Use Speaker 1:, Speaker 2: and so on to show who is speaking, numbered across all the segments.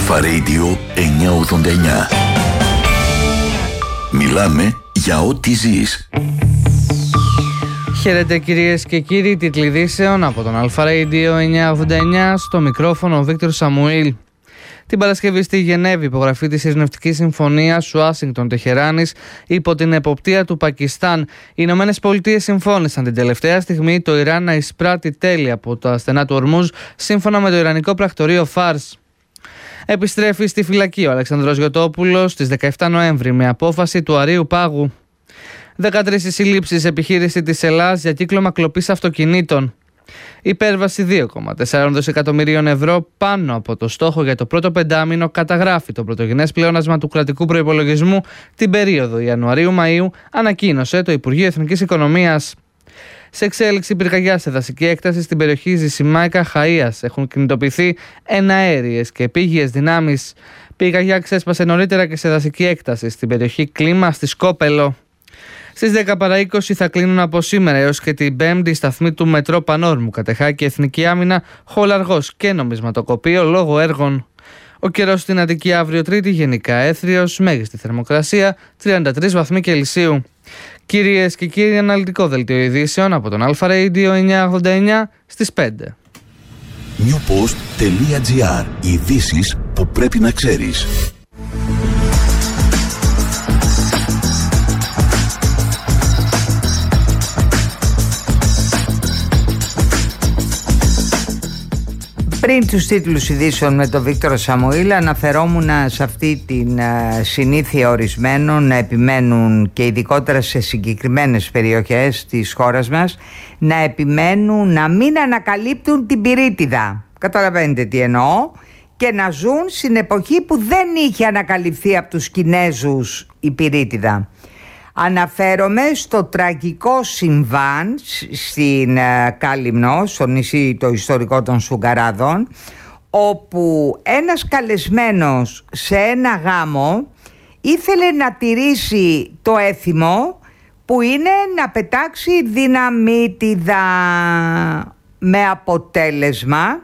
Speaker 1: Αλφα Radio 989. Μιλάμε για ό,τι ζεις.
Speaker 2: Χαίρετε κυρίες και κύριοι, τίτλοι ειδήσεων από τον Αλφα Radio 989, στο μικρόφωνο ο Βίκτορ Σαμουήλ. Την Παρασκευή στη Γενέβη, υπογραφή της Ειρηνευτικής Συμφωνίας Ουάσιγκτον-Τεχεράνης υπό την εποπτεία του Πακιστάν. Οι Ηνωμένες Πολιτείες συμφώνησαν την τελευταία στιγμή το Ιράν να εισπράττει τέλη από τα στενά του Ορμούζ, σύμφωνα με το Ιρανικό πρακτορείο Φάρς. Επιστρέφει στη φυλακή ο Αλεξανδρός Γιωτόπουλος στις 17 Νοέμβρη με απόφαση του Αρείου Πάγου. 13 συλλήψεις, επιχείρηση της Ελλάδας για κύκλωμα κλοπής αυτοκινήτων. Υπέρβαση 2,4 δισεκατομμυρίων ευρώ πάνω από το στόχο για το πρώτο πεντάμινο καταγράφει το πρωτογενές πλεόνασμα του κρατικού προϋπολογισμού την περίοδο Ιανουαρίου-Μαΐου, ανακοίνωσε το Υπουργείο Εθνικής Οικονομίας. Σε εξέλιξη πυρκαγιά σε δασική έκταση στην περιοχή Ζησιμάικα Χαΐας έχουν κινητοποιηθεί εναέριες και επίγειες δυνάμεις. Πυρκαγιά ξέσπασε νωρίτερα και σε δασική έκταση στην περιοχή Κλίμα στη Σκόπελο. Στις 10 παρά 20 θα κλείνουν από σήμερα έως και την 5η σταθμή του Μετρό Πανόρμου, Κατεχάκη, Εθνική Άμυνα, Χολαργός και Νομισματοκοπείο λόγω έργων. Ο καιρός στην Αττική αύριο Τρίτη γενικά έθριος, μέγιστη θερμοκρασία 33 βαθμοί Κελσίου. Κυρίες και κύριοι, αναλυτικό δελτίο ειδήσεων από τον Αλφα Radio 989 στις 5.
Speaker 1: Newpost.gr. Ειδήσεις που πρέπει να ξέρεις.
Speaker 3: Πριν τους τίτλους ειδήσεων με τον Βίκτορο Σαμουήλ, αναφερόμουν σε αυτή την συνήθεια ορισμένων να επιμένουν, και ειδικότερα σε συγκεκριμένες περιοχές της χώρας μας, να επιμένουν να μην ανακαλύπτουν την πυρίτιδα. Καταλαβαίνετε τι εννοώ? Και να ζουν στην εποχή που δεν είχε ανακαλυφθεί από τους Κινέζους η πυρίτιδα. Αναφέρομαι στο τραγικό συμβάν στην Κάλυμνο, στο νησί το ιστορικό των Σουγκαράδων, όπου ένας καλεσμένος σε ένα γάμο ήθελε να τηρήσει το έθιμο, που είναι να πετάξει δυναμίτιδα, με αποτέλεσμα,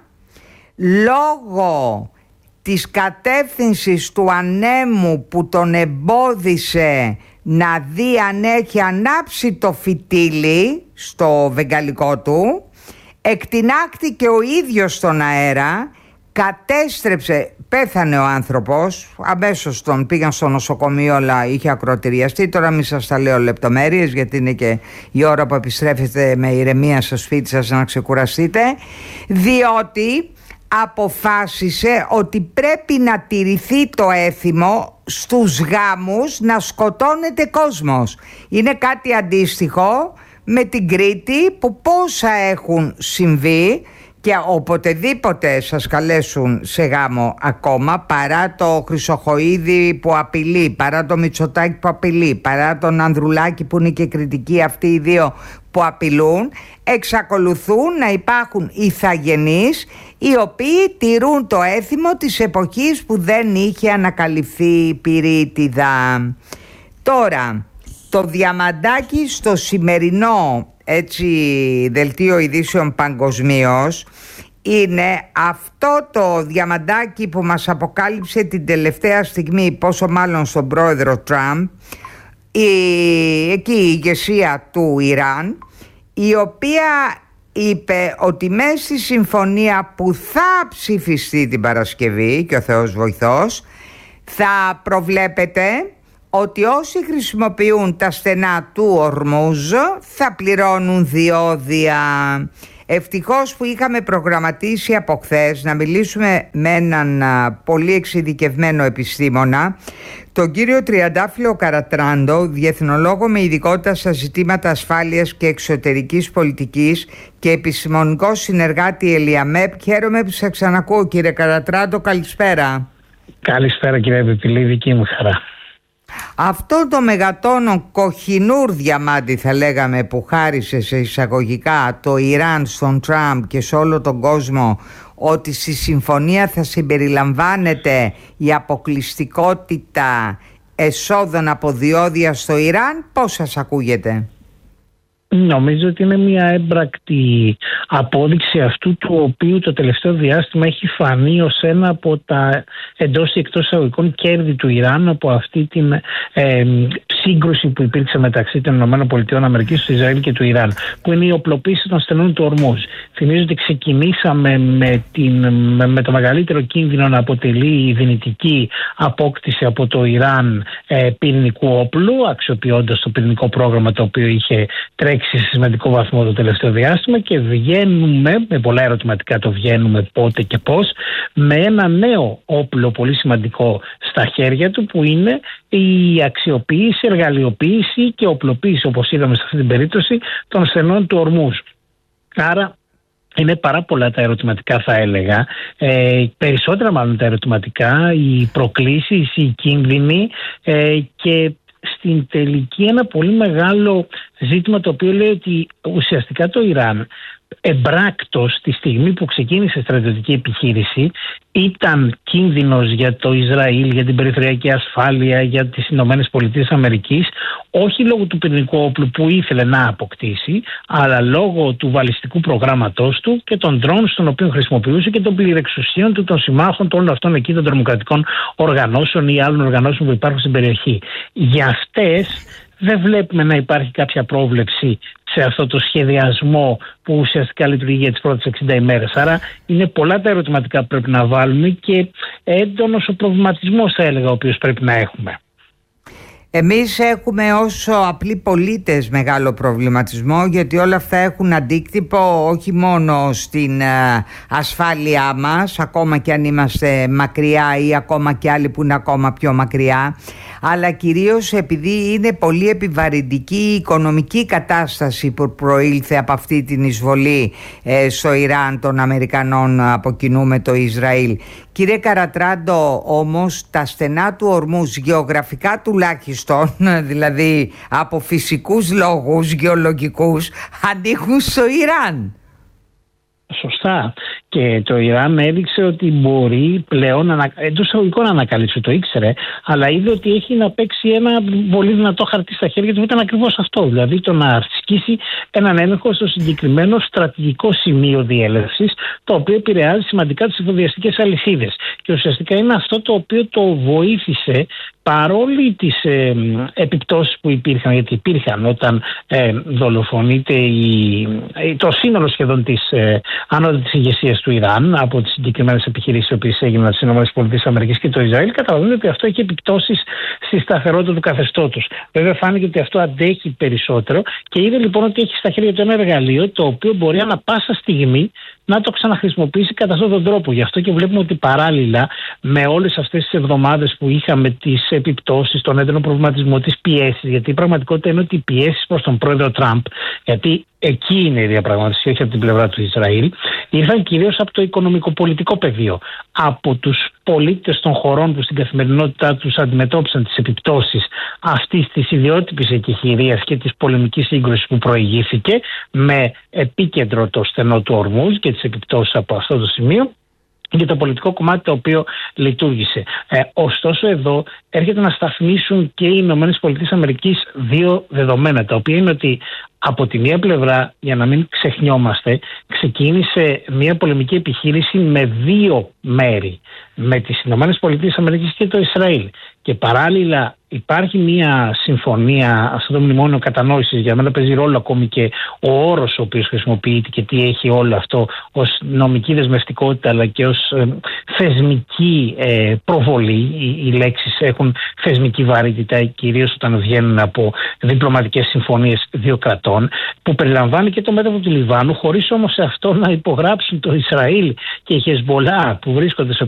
Speaker 3: λόγω της κατεύθυνσης του ανέμου που τον εμπόδισε να δει αν έχει ανάψει το φυτίλι στο βεγγαλικό του, εκτινάχτηκε ο ίδιος στον αέρα, κατέστρεψε, πέθανε ο άνθρωπος, αμέσως τον πήγαν στο νοσοκομείο, αλλά είχε ακροατηριαστεί. Τώρα μην σας τα λέω λεπτομέρειες, γιατί είναι και η ώρα που επιστρέφετε με ηρεμία στο σπίτι σας να ξεκουραστείτε, διότι αποφάσισε ότι πρέπει να τηρηθεί το έθιμο στους γάμους, να σκοτώνεται κόσμος. Είναι κάτι αντίστοιχο με την Κρήτη, που πόσα έχουν συμβεί, και οποτεδήποτε σας καλέσουν σε γάμο ακόμα, παρά το Χρυσοχοΐδη που απειλεί, παρά το Μητσοτάκη που απειλεί, παρά τον Ανδρουλάκη που είναι και κριτικοί αυτοί οι δύο που απειλούν, εξακολουθούν να υπάρχουν ηθαγενείς οι οποίοι τηρούν το έθιμο της εποχής που δεν είχε ανακαλυφθεί η πυρίτιδα. Τώρα, το διαμαντάκι στο σημερινό δελτίο ειδήσεων παγκοσμίως είναι αυτό το διαμαντάκι που μας αποκάλυψε την τελευταία στιγμή, πόσο μάλλον στον πρόεδρο Τραμπ, εκεί η ηγεσία του Ιράν, η οποία είπε ότι μέσα στη συμφωνία που θα ψηφιστεί την Παρασκευή, και ο Θεός βοηθός, θα προβλέπεται ότι όσοι χρησιμοποιούν τα στενά του Ορμούζ θα πληρώνουν διόδια. Ευτυχώς που είχαμε προγραμματίσει από χθες να μιλήσουμε με έναν πολύ εξειδικευμένο επιστήμονα, τον κύριο Τριαντάφυλλο Καρατράντο, διεθνολόγο με ειδικότητα στα ζητήματα ασφάλειας και εξωτερικής πολιτικής και επιστημονικό συνεργάτη ΕΛΙΑΜΕΠ. Χαίρομαι που σας ξανακούω, κύριε Καρατράντο, καλησπέρα.
Speaker 4: Καλησπέρα, κύριε Επιπηλή, δική μου χαρά.
Speaker 3: Αυτό το μεγατόνο κοχινούρ διαμάντι, θα λέγαμε, που χάρισε σε εισαγωγικά το Ιράν στον Τραμπ και σε όλο τον κόσμο, ότι στη συμφωνία θα συμπεριλαμβάνεται η αποκλειστικότητα εσόδων από διόδια στο Ιράν, πώς σας ακούγεται?
Speaker 4: Νομίζω ότι είναι μια έμπρακτη απόδειξη αυτού του οποίου το τελευταίο διάστημα έχει φανεί ως ένα από τα εντός ή εκτός εισαγωγικών κέρδη του Ιράν από αυτή την σύγκρουση που υπήρξε μεταξύ των ΗΠΑ, του Ισραήλ και του Ιράν, που είναι η οπλοποίηση των στενών του Ορμούζ. Θυμίζω ότι ξεκινήσαμε με το μεγαλύτερο κίνδυνο να αποτελεί η δυνητική απόκτηση από το Ιράν πυρηνικού όπλου, αξιοποιώντας το πυρηνικό πρόγραμμα το οποίο είχε τρέξει σε σημαντικό βαθμό το τελευταίο διάστημα, και βγαίνουμε, με πολλά ερωτηματικά το βγαίνουμε πότε και πώς, με ένα νέο όπλο πολύ σημαντικό στα χέρια του, που είναι η αξιοποίηση, εργαλειοποίηση και οπλοποίηση, όπως είδαμε σε αυτή την περίπτωση, των στενών του Ορμούζ. Άρα είναι πάρα πολλά τα ερωτηματικά, θα έλεγα, περισσότερα μάλλον τα ερωτηματικά, οι προκλήσεις, οι κίνδυνοι, και στην τελική ένα πολύ μεγάλο ζήτημα το οποίο λέει ότι ουσιαστικά το Ιράν εμπράκτος τη στιγμή που ξεκίνησε στρατιωτική επιχείρηση ήταν κίνδυνος για το Ισραήλ, για την περιφερειακή ασφάλεια, για τις Ηνωμένες Πολιτείες Αμερικής, όχι λόγω του πυρηνικού όπλου που ήθελε να αποκτήσει, αλλά λόγω του βαλιστικού προγράμματός του και των ντρόουν στον οποίο χρησιμοποιούσε και των πληρεξουσίων του, των συμμάχων των όλων αυτών εκεί, των τρομοκρατικών οργανώσεων ή άλλων οργανώσεων που υπάρχουν στην περιοχή. Για αυτές δεν βλέπουμε να υπάρχει κάποια πρόβλεψη σε αυτό το σχεδιασμό που ουσιαστικά λειτουργεί για τις πρώτες 60 ημέρες. Άρα είναι πολλά τα ερωτηματικά που πρέπει να βάλουμε και έντονος ο προβληματισμός, θα έλεγα, ο οποίος πρέπει να έχουμε.
Speaker 3: Εμείς έχουμε ως απλοί πολίτες μεγάλο προβληματισμό, γιατί όλα αυτά έχουν αντίκτυπο όχι μόνο στην ασφάλειά μας, ακόμα και αν είμαστε μακριά ή ακόμα και άλλοι που είναι ακόμα πιο μακριά, αλλά κυρίως επειδή είναι πολύ επιβαρυντική η οικονομική κατάσταση που προήλθε από αυτή την εισβολή στο Ιράν των Αμερικανών από κοινού με το Ισραήλ. Κύριε Καρατράντο, όμως τα στενά του Ορμούζ, γεωγραφικά τουλάχιστον, δηλαδή από φυσικούς λόγους γεωλογικούς, ανήκουν στο Ιράν.
Speaker 4: Σωστά. Και το Ιράν έδειξε ότι μπορεί πλέον εντός εισαγωγικών να ανακαλύψει, το ήξερε, αλλά είδε ότι έχει να παίξει ένα πολύ δυνατό χαρτί στα χέρια του, που ήταν ακριβώς αυτό. Δηλαδή το να ασκήσει έναν έλεγχο στο συγκεκριμένο στρατηγικό σημείο διέλευσης, το οποίο επηρεάζει σημαντικά τις εφοδιαστικές αλυσίδες. Και ουσιαστικά είναι αυτό το οποίο το βοήθησε, παρόλοι τις επιπτώσεις που υπήρχαν, γιατί υπήρχαν όταν δολοφονείται το σύνολο σχεδόν της ανώτατης ηγεσίας του Ιράν από τις συγκεκριμένες επιχειρήσεις οι οποίες έγιναν στις ΗΠΑ και το Ισραήλ, καταλαβαίνετε ότι αυτό έχει επιπτώσεις στη σταθερότητα του καθεστώτος. Βέβαια φάνηκε ότι αυτό αντέχει περισσότερο και είδε λοιπόν ότι έχει στα χέρια του ένα εργαλείο το οποίο μπορεί ανά πάσα στιγμή να το ξαναχρησιμοποιήσει κατά αυτόν τον τρόπο. Γι' αυτό και βλέπουμε ότι παράλληλα με όλες αυτές τις εβδομάδες που είχαμε τις επιπτώσεις, τον έντονο προβληματισμό, τις πιέσεις, γιατί η πραγματικότητα είναι ότι οι πιέσεις προς τον πρόεδρο Τραμπ, γιατί εκεί είναι η διαπραγμάτευση, όχι από την πλευρά του Ισραήλ, ήρθαν κυρίως από το οικονομικοπολιτικό πεδίο. Από τους πολίτες των χωρών που στην καθημερινότητά τους αντιμετώπισαν τις επιπτώσεις αυτής της ιδιότυπης εκεχηρίας και της πολεμικής σύγκρουσης που προηγήθηκε, με επίκεντρο το στενό του Ορμούζ και τις επιπτώσεις από αυτό το σημείο, για το πολιτικό κομμάτι το οποίο λειτουργήσε. Ωστόσο εδώ έρχεται να σταθμίσουν και οι ΗΠΑ δύο δεδομένα, τα οποία είναι ότι από τη μία πλευρά, για να μην ξεχνιόμαστε, ξεκίνησε μια πολεμική επιχείρηση με δύο μέρη, με τις ΗΠΑ και το Ισραήλ. Και παράλληλα υπάρχει μια συμφωνία, αυτό το μνημόνιο κατανόησης, για μένα παίζει ρόλο ακόμη και ο όρος ο οποίος χρησιμοποιείται και τι έχει όλο αυτό ως νομική δεσμευτικότητα αλλά και ως θεσμική προβολή. Οι λέξεις έχουν θεσμική βαρύτητα, κυρίως όταν βγαίνουν από διπλωματικές συμφωνίες δύο κρατών, που περιλαμβάνει και το μέτωπο του Λιβάνου, χωρίς όμως σε αυτό να υπογράψουν το Ισραήλ και η Χεσμολάχ που βρίσκονται σε